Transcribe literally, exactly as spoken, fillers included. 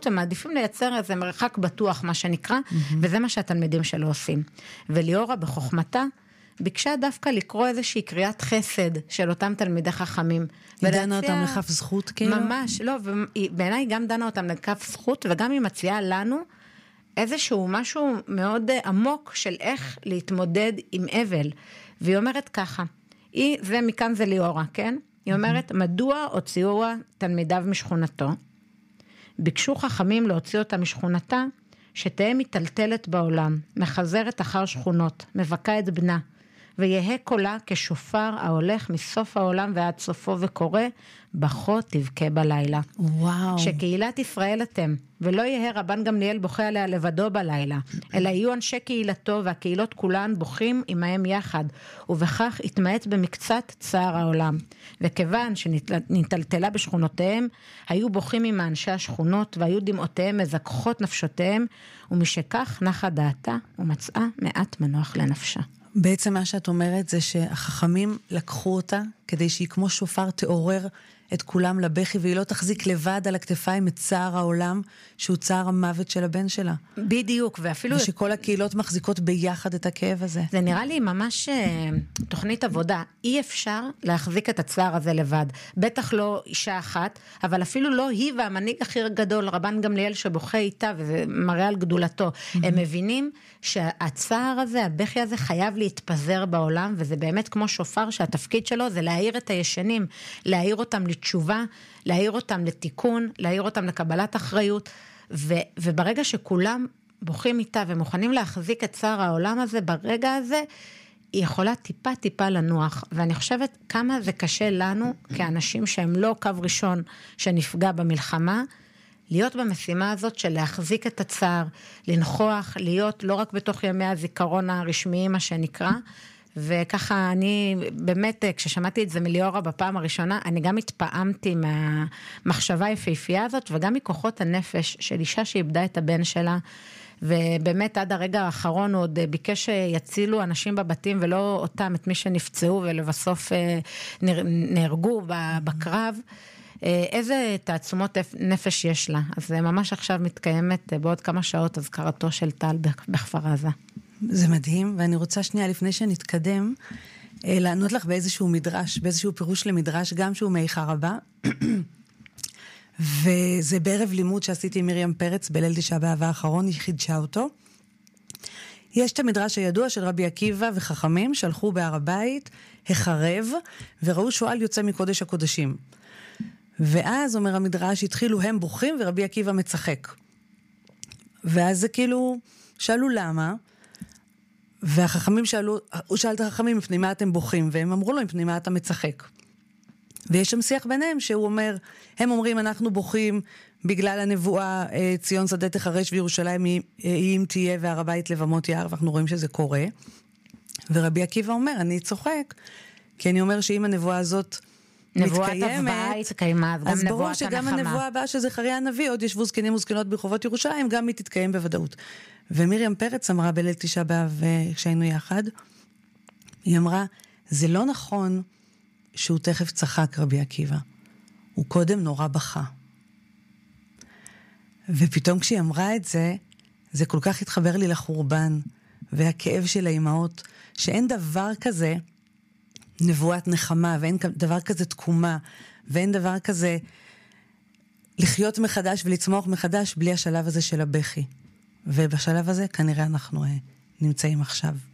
התרחקות, הם מעדיפים לייצר איזה מרחק בטוח, מה שנקרא, וזה מה שהתלמידים שלו עושים. וליאורה בחוכמתה, ביקשה דווקא לקרוא איזושהי קריאת חסד של אותם תלמידי חכמים. היא דנה אותם לכף זכות כאילו? ממש, לא, ובעיניי היא גם דנה אותם לכף זכות, וגם היא מציעה לנו איזשהו משהו מאוד עמוק של איך להתמודד עם אבל. והיא אומרת ככה, היא, זה מכאן זה ליאורה, כן? היא אומרת, מדוע הוציאו תלמידיו משכונתו? ביקשו חכמים להוציא אותה משכונתה, שתהיה מטלטלת בעולם, מחזרת אחר שכונות, מבקה את בנה, ויהה קולה כשופר ההולך מסוף העולם ועד סופו וקורא, בכו תבכה בלילה. וואו. שקהילת ישראל אתם, ולא יהיה רבן גמליאל בוכה עליה לבדו בלילה, אלא יהיו אנשי קהילתו והקהילות כולן בוכים עמהם יחד, ובכך יתמעט במקצת צער העולם. וכיוון שנטלטלה בשכונותיהם, היו בוכים עם אנשי השכונות, והיו דמעותיהם מזכחות נפשותיהם, ומשכך נחה דעתה ומצאה מעט מנוח לנפשה. בעצם מה שאת אומרת זה שהחכמים לקחו אותה כדי שהיא כמו שופר תעורר את כולם לבכי, והיא לא תחזיק לבד על הכתפיים את צער העולם, שהוא צער המוות של הבן שלה. בדיוק, ואפילו... ושכל הקהילות מחזיקות ביחד את הכאב הזה. זה נראה לי ממש תוכנית עבודה. אי אפשר להחזיק את הצער הזה לבד. בטח לא אישה אחת, אבל אפילו לא היא והמנהיג הכי גדול, רבן גמליאל שבוכה איתה, וזה מראה על גדולתו. הם מבינים שהצער הזה, הבכי הזה, חייב להתפזר בעולם, וזה באמת כמו שופר שהתפקיד שלו זה להעיר את הישנים, להעיר אותם לתשובה, להעיר אותם לתיקון, להעיר אותם לקבלת אחריות, ו, וברגע שכולם בוכים איתה ומוכנים להחזיק את צער העולם הזה, ברגע הזה היא יכולה טיפה טיפה לנוח, ואני חושבת כמה זה קשה לנו, כאנשים שהם לא קו ראשון שנפגע במלחמה, להיות במשימה הזאת של להחזיק את הצער, לנחוח, להיות לא רק בתוך ימי הזיכרון הרשמיים, מה שנקרא, וככה אני באמת, כששמעתי את זה מליאורה בפעם הראשונה, אני גם התפעמתי מהמחשבה היפהפייה הזאת, וגם מכוחות הנפש של אישה שאיבדה את הבן שלה, ובאמת עד הרגע האחרון הוא עוד ביקש שיצילו אנשים בבתים, ולא אותם, את מי שנפצעו, ולבסוף נהרגו בקרב. איזה תעצומות נפש יש לה. אז ממש עכשיו מתקיימת בעוד כמה שעות הזכרתו של טל בכפר עזה. זה מדהים, ואני רוצה שנייה לפני שנתקדם, לענות לך באיזשהו מדרש, באיזשהו פירוש למדרש, גם שהוא מאיכה רבה, וזה בערב לימוד שעשיתי עם מרים פרץ, בליל תשעה באב האחרון, היא חידשה אותו. יש את המדרש הידוע של רבי עקיבא וחכמים, שהלכו בהר הבית, החרב, וראו שועל יוצא מקודש הקודשים. ואז, אומר המדרש, התחילו הם בוכים, ורבי עקיבא מצחק. ואז זה כאילו, שאלו למה, והחכמים שאלו, הוא שאל את החכמים, מפני מה אתם בוכים? והם אמרו לו, מפני מה אתה מצחק? ויש שם שיח ביניהם, שהוא אומר, הם אומרים, אנחנו בוכים בגלל הנבואה, ציון שדה תחרש וירושלים היא אם תהיה, והר הבית לבמות יער, ואנחנו רואים שזה קורה. ורבי עקיבא אומר, אני צוחק, כי אני אומר שאם הנבואה הזאת מתקיימת, אז ברור שגם הנבואה הבאה של זכריה הנביא, עוד ישבו זקנים וזקנות ברחובות ירושלים, גם היא תתקיים בוודאות. ומרים פרץ אמרה בליל תשעה באב כשהיינו יחד, היא אמרה, זה לא נכון שהוא תכף צחק רבי עקיבא, הוא קודם נורא בכה. ופתאום כשהיא אמרה את זה, זה כל כך התחבר לי לחורבן, והכאב של האימהות, שאין דבר כזה נבואת נחמה, ואין דבר כזה תקומה, ואין דבר כזה לחיות מחדש ולצמוח מחדש, בלי השלב הזה של הבכי. ובשלב הזה כנראה אנחנו נמצאים עכשיו.